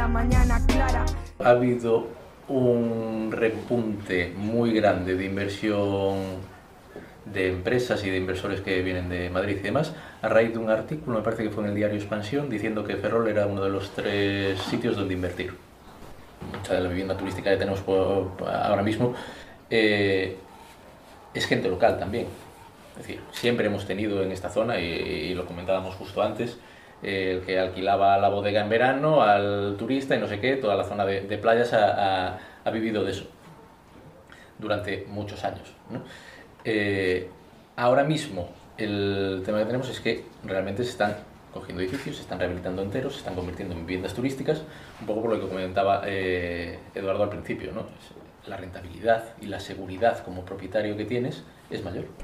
la mañana clara. Ha habido un repunte muy grande de inversión de empresas y de inversores que vienen de Madrid y demás, a raíz de un artículo, me parece que fue en el diario Expansión, diciendo que Ferrol era uno de los 3 sitios donde invertir. Mucha de la vivienda turística que tenemos ahora mismo es gente local también. Es decir, siempre hemos tenido en esta zona, y lo comentábamos justo antes, el que alquilaba la bodega en verano al turista y no sé qué, toda la zona de playas ha vivido de eso durante muchos años, ¿no? Ahora mismo el tema que tenemos es que realmente se están cogiendo edificios, se están rehabilitando enteros, se están convirtiendo en viviendas turísticas, un poco por lo que comentaba Eduardo al principio, ¿no? La rentabilidad y la seguridad como propietario que tienes es mayor.